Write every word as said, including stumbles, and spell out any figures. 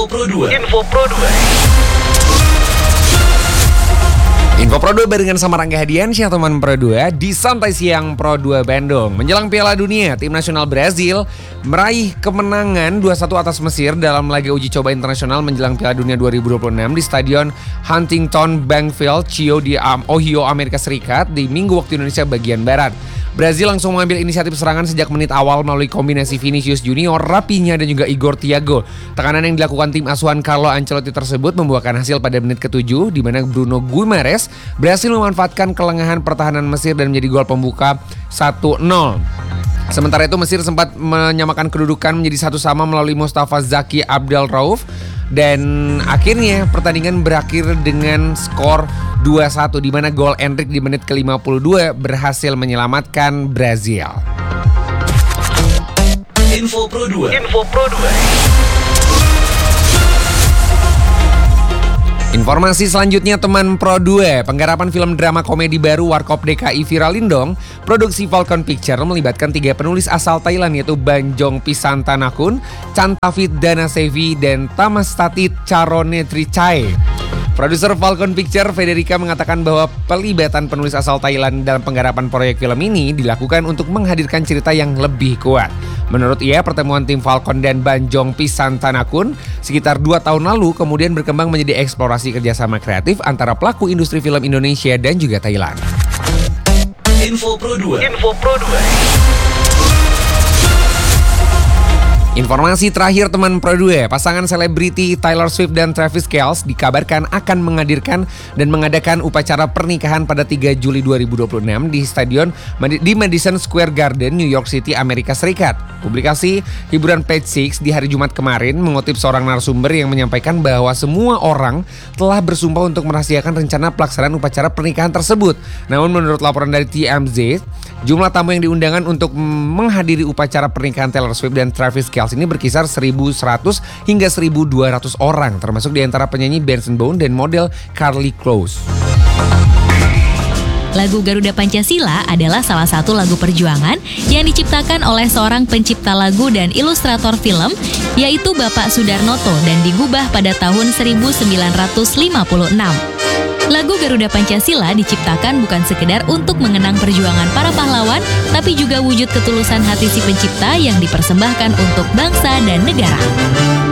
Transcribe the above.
Info Pro dua. Info Pro dua. Info Pro dua barengan sama Rangga Hadiansyah teman Pro dua di Santai Siang Pro dua Bandung. Menjelang Piala Dunia, tim nasional Brazil meraih kemenangan dua satu atas Mesir dalam laga uji coba internasional menjelang Piala Dunia dua ribu dua puluh enam di Stadion Huntington Bankfield, Chio di Ohio, Amerika Serikat di Minggu waktu Indonesia bagian Barat. Brazil langsung mengambil inisiatif serangan sejak menit awal melalui kombinasi Vinicius Junior, Rafinha dan juga Igor Thiago. Tekanan yang dilakukan tim asuhan Carlo Ancelotti tersebut membuahkan hasil pada menit ketujuh di mana Bruno Guimaraes berhasil memanfaatkan kelengahan pertahanan Mesir dan menjadi gol pembuka satu nol. Sementara itu Mesir sempat menyamakan kedudukan menjadi satu sama melalui Mustafa Zaki Abdel Rauf. Dan akhirnya pertandingan berakhir dengan skor dua satu di mana gol Endrick di menit ke lima puluh dua berhasil menyelamatkan Brazil. Info Pro dua. Info Pro dua. Informasi selanjutnya teman Pro dua, penggarapan film drama komedi baru Warkop D K I Viralindong, produksi Falcon Picture melibatkan tiga penulis asal Thailand yaitu Banjong Pisantanakun, Chantavit Danasevi, dan Tamastati Charonetrichai. Produser Falcon Picture, Federica, mengatakan bahwa pelibatan penulis asal Thailand dalam penggarapan proyek film ini dilakukan untuk menghadirkan cerita yang lebih kuat. Menurut ia, pertemuan tim Falcon dan Banjong Pisantanakun sekitar dua tahun lalu kemudian berkembang menjadi eksplorasi kerjasama kreatif antara pelaku industri film Indonesia dan juga Thailand. Info Pro dua. Info Pro dua. Informasi terakhir teman Pro dua, pasangan selebriti Taylor Swift dan Travis Kelce dikabarkan akan menghadirkan dan mengadakan upacara pernikahan pada tiga Juli dua ribu dua puluh enam di stadion di Madison Square Garden, New York City, Amerika Serikat. Publikasi hiburan Page Six di hari Jumat kemarin mengutip seorang narasumber yang menyampaikan bahwa semua orang telah bersumpah untuk merahasiakan rencana pelaksanaan upacara pernikahan tersebut. Namun menurut laporan dari T M Z, jumlah tamu yang diundangkan untuk menghadiri upacara pernikahan Taylor Swift dan Travis Kelce ini berkisar seribu seratus hingga seribu dua ratus orang, termasuk di antara penyanyi Benson Boone dan model Karlie Kloss. Lagu Garuda Pancasila adalah salah satu lagu perjuangan yang diciptakan oleh seorang pencipta lagu dan ilustrator film, yaitu Bapak Sudarnoto, dan digubah pada tahun seribu sembilan ratus lima puluh enam. Lagu Garuda Pancasila diciptakan bukan sekedar untuk mengenang perjuangan para pahlawan, tapi juga wujud ketulusan hati si pencipta yang dipersembahkan untuk bangsa dan negara.